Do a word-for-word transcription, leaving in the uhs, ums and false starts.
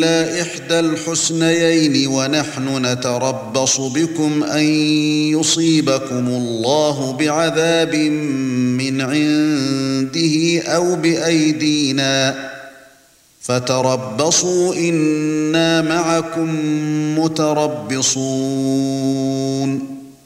إلا إحدى الحسنيين ونحن نتربص بكم أن يصيبكم الله بعذاب من عنده أو بأيدينا فتربصوا إنا معكم متربصون